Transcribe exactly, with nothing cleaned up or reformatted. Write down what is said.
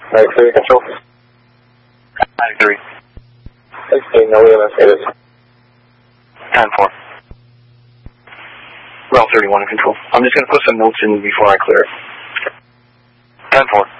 Nine three control. Nine three. Sixteen, no E M S status. Ten four. Well thirty one in control. I'm just gonna put some notes in before I clear it. Ten four.